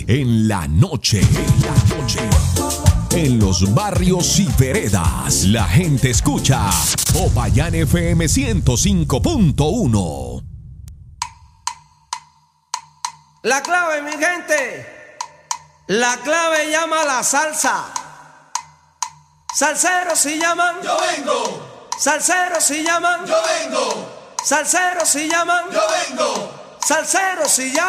en la noche. En los barrios y veredas, la gente escucha Popayán FM 105.1. La clave, mi gente, la clave llama a la salsa. Salseros si llaman, yo vengo. Salseros si llaman, yo vengo. Salseros si llaman, yo vengo. Salseros si llaman.